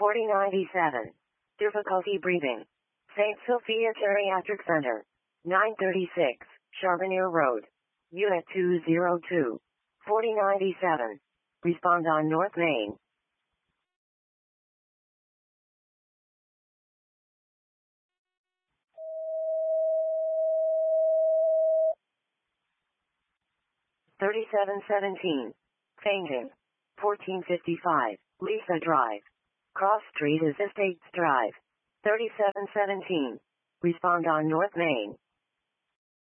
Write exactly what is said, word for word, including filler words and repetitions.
forty ninety-seven. Difficulty breathing. Saint Sophia Geriatric Center. nine thirty-six, Charbonneir Road. Unit two oh two. forty ninety-seven. Respond on North Main. thirty-seven seventeen. Fainting. fourteen fifty-five, Lisa Drive. Cross Street is Estates Drive. thirty-seven seventeen. Respond on North Main.